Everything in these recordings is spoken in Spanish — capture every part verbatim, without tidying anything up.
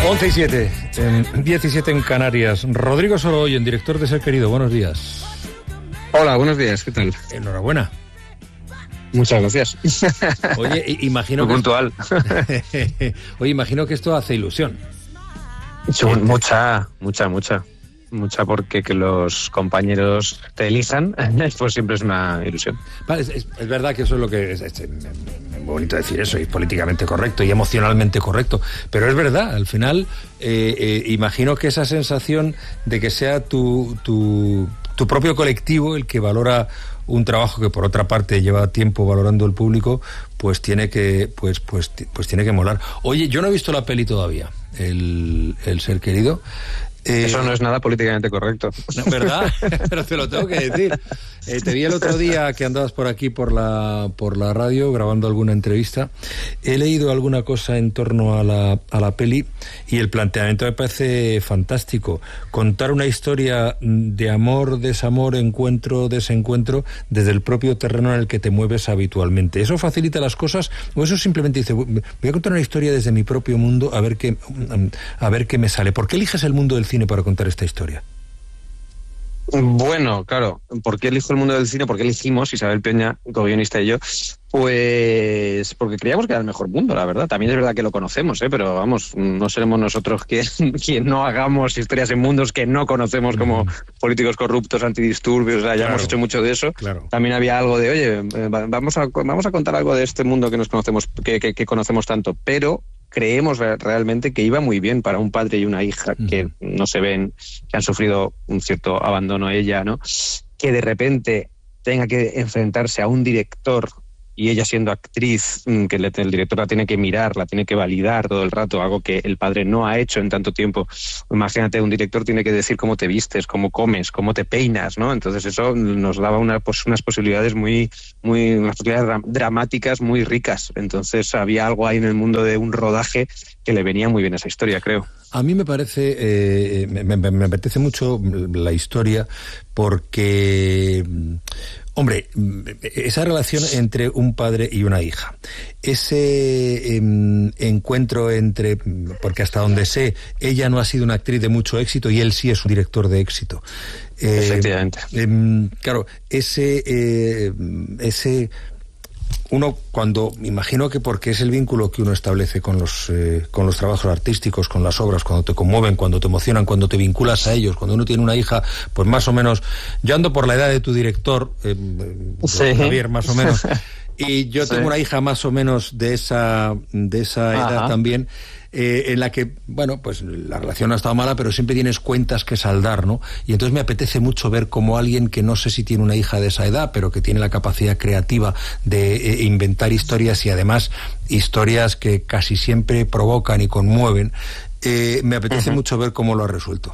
once y siete, en diecisiete en Canarias. Rodrigo Sorogoyen, director de Ser Querido, buenos días. Hola, buenos días, ¿qué tal? Enhorabuena. Muchas gracias. Oye, imagino Muy que... puntual. Oye, imagino que esto hace ilusión. Mucha, mucha, mucha. Mucha, porque que los compañeros te elijan, pues siempre es una ilusión. Vale, es, es, es verdad que eso es lo que es, es, es muy bonito decir eso, y políticamente correcto y emocionalmente correcto, pero es verdad, al final eh, eh, imagino que esa sensación de que sea tu, tu, tu propio colectivo el que valora un trabajo que por otra parte lleva tiempo valorando el público, pues tiene que pues pues pues tiene que molar. Oye, yo no he visto la peli todavía, el, el Ser Querido. Eh, Eso no es nada políticamente correcto. ¿Verdad? Pero te lo tengo que decir. Eh, te vi el otro día que andabas por aquí por la por la radio grabando alguna entrevista. He leído alguna cosa en torno a la, a la peli y el planteamiento me parece fantástico. Contar una historia de amor, desamor, encuentro, desencuentro desde el propio terreno en el que te mueves habitualmente. ¿Eso facilita las cosas o eso simplemente dice, voy a contar una historia desde mi propio mundo a ver qué, a ver qué me sale? ¿Por qué eliges el mundo del cine para contar esta historia? Bueno, claro, ¿por qué elijo el mundo del cine? ¿Por qué elegimos, Isabel Peña, co-guionista y yo? Pues porque creíamos que era el mejor mundo, la verdad. También es verdad que lo conocemos, ¿eh? Pero vamos, no seremos nosotros quien, quien no hagamos historias en mundos que no conocemos, como políticos corruptos, antidisturbios, o sea, ya Claro, hemos hecho mucho de eso. claro. También había algo de, oye, vamos a, vamos a contar algo de este mundo que nos conocemos, que, que, que conocemos tanto, pero creemos realmente que iba muy bien para un padre y una hija que uh-huh. no se ven, que han sufrido un cierto abandono ella, ¿no? Que de repente tenga que enfrentarse a un director y ella siendo actriz, que el director la tiene que mirar, la tiene que validar todo el rato, algo que el padre no ha hecho en tanto tiempo. Imagínate, un director tiene que decir cómo te vistes, cómo comes, cómo te peinas, ¿no? Entonces eso nos daba una, pues, unas posibilidades muy, muy, unas posibilidades dramáticas muy ricas. Entonces había algo ahí en el mundo de un rodaje que le venía muy bien a esa historia, creo. A mí me parece, eh, me, me, me apetece mucho la historia porque, hombre, esa relación entre un padre y una hija, ese eh, encuentro entre, porque hasta donde sé, ella no ha sido una actriz de mucho éxito y él sí es un director de éxito. Eh, Efectivamente. Eh, claro, ese, eh, ese uno cuando, imagino que porque es el vínculo que uno establece con los eh, con los trabajos artísticos, con las obras, cuando te conmueven, cuando te emocionan, cuando te vinculas a ellos, cuando uno tiene una hija, pues más o menos, yo ando por la edad de tu director, eh, sí. Javier, más o menos, y yo tengo sí. una hija más o menos de esa de esa edad Ajá. también, eh, en la que, bueno, pues la relación no ha estado mala, pero siempre tienes cuentas que saldar, ¿no? Y entonces me apetece mucho ver cómo alguien que no sé si tiene una hija de esa edad, pero que tiene la capacidad creativa de eh, inventar historias y además historias que casi siempre provocan y conmueven, eh, me apetece uh-huh. mucho ver cómo lo ha resuelto.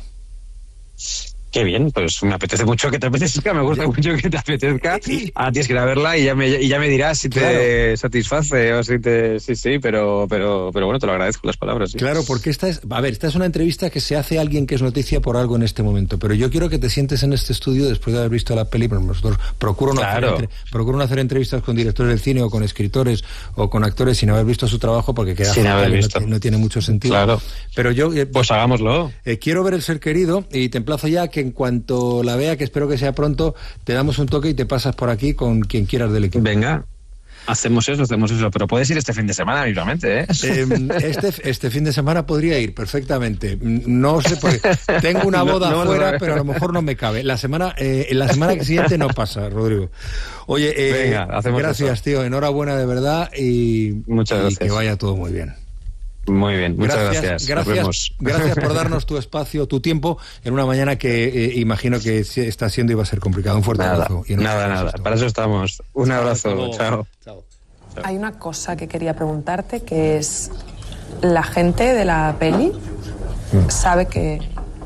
Qué bien, pues me apetece mucho que te apetezca, me gusta mucho que te apetezca. Ahora tienes que ir a verla y ya me, y ya me dirás si claro. te satisface o si te... Sí, sí, pero, pero, pero bueno, te lo agradezco las palabras. ¿Sí? Claro, porque esta es... A ver, esta es una entrevista que se hace a alguien que es noticia por algo en este momento, pero yo quiero que te sientes en este estudio después de haber visto la peli, pero nosotros procuro no, claro. hacer, entre, procuro no hacer entrevistas con directores del cine o con escritores o con actores sin haber visto su trabajo porque queda sin haber visto. No, no tiene mucho sentido. Claro. Pero yo... Eh, pues hagámoslo. Eh, quiero ver El Ser Querido y te emplazo ya que en cuanto la vea, que espero que sea pronto, te damos un toque y te pasas por aquí con quien quieras del equipo. Venga, hacemos eso, hacemos eso, pero puedes ir este fin de semana mismamente, ¿eh? eh este, este fin de semana podría ir perfectamente. No sé, porque tengo una boda no, no, afuera, no, pero a lo mejor no me cabe. La semana, eh, la semana siguiente no pasa, Rodrigo. Oye, eh, Venga, hacemos gracias, eso. tío, enhorabuena de verdad y, Muchas y gracias. que vaya todo muy bien. Muy bien, muchas gracias. Gracias, gracias, gracias por darnos tu espacio, tu tiempo, en una mañana que eh, imagino que está siendo y va a ser complicado. Un fuerte nada, abrazo. Y nada, nada, esto. Para eso estamos. Un abrazo, chao. Chao. Hay una cosa que quería preguntarte, que es, ¿la gente de la peli sabe que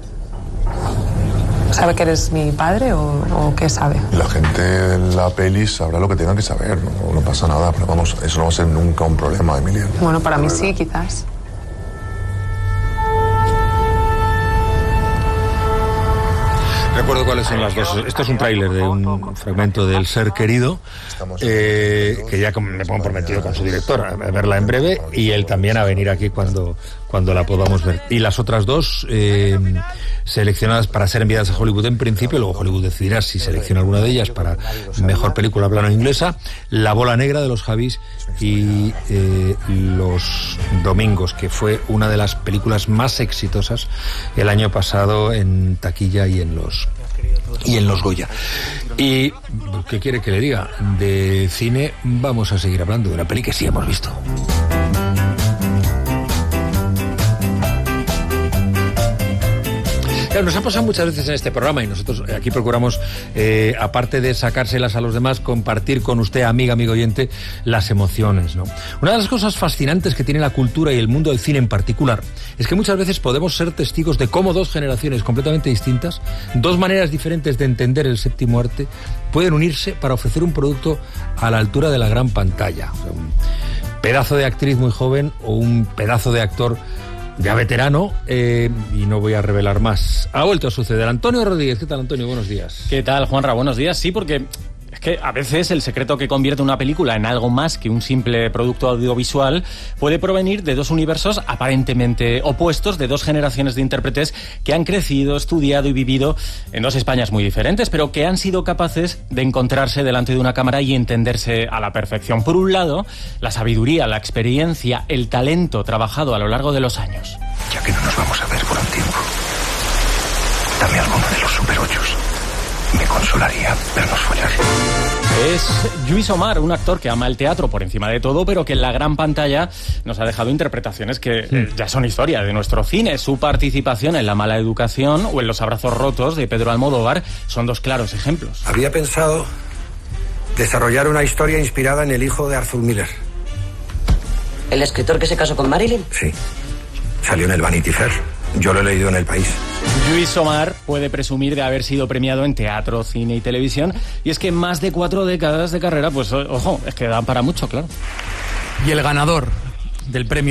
sabe que eres mi padre o, o qué sabe? La gente de la peli sabrá lo que tenga que saber, no, no pasa nada, pero vamos, eso no va a ser nunca un problema, Emilia. Bueno, para mí sí, quizás. Recuerdo cuáles son las dos. Esto es un tráiler de un fragmento del Ser Querido, eh, que ya me pongo prometido con su director a verla en breve, y él también a venir aquí cuando, cuando la podamos ver. Y las otras dos, eh, seleccionadas para ser enviadas a Hollywood en principio, luego Hollywood decidirá si selecciona alguna de ellas para mejor película plano inglesa: La Bola Negra de los Javis y eh, Los Domingos, que fue una de las películas más exitosas el año pasado en taquilla y en los y en los Goya. Y ¿qué quiere que le diga? De cine vamos a seguir hablando de una peli que sí hemos visto. Claro, nos ha pasado muchas veces en este programa, y nosotros aquí procuramos, eh, aparte de sacárselas a los demás, compartir con usted, amiga, amigo oyente, las emociones, ¿no? Una de las cosas fascinantes que tiene la cultura y el mundo del cine en particular es que muchas veces podemos ser testigos de cómo dos generaciones completamente distintas, dos maneras diferentes de entender el séptimo arte, pueden unirse para ofrecer un producto a la altura de la gran pantalla. O sea, un pedazo de actriz muy joven o un pedazo de actor ya veterano, eh, y no voy a revelar más. Ha vuelto a suceder. Antonio Rodríguez, ¿qué tal, Antonio? Buenos días. ¿Qué tal, Juanra? Buenos días. Sí, porque es que a veces el secreto que convierte una película en algo más que un simple producto audiovisual puede provenir de dos universos aparentemente opuestos, de dos generaciones de intérpretes que han crecido, estudiado y vivido en dos Españas muy diferentes, pero que han sido capaces de encontrarse delante de una cámara y entenderse a la perfección. Por un lado, la sabiduría, la experiencia, el talento trabajado a lo largo de los años. Ya que no nos vamos a ver por un tiempo, dame alguno de los super ochos. Me consolaría vernos follar. Es Lluís Omar, un actor que ama el teatro por encima de todo, pero que en la gran pantalla nos ha dejado interpretaciones que eh, ya son historia de nuestro cine. Su participación en La Mala Educación o en Los Abrazos Rotos de Pedro Almodóvar son dos claros ejemplos. Había pensado desarrollar una historia inspirada en el hijo de Arthur Miller. ¿El escritor que se casó con Marilyn? Sí. Salió en el Vanity Fair. Yo lo he leído en El País. Lluís Omar puede presumir de haber sido premiado en teatro, cine y televisión, y es que más de cuatro décadas de carrera, pues ojo, es que dan para mucho, claro. Y el ganador del premio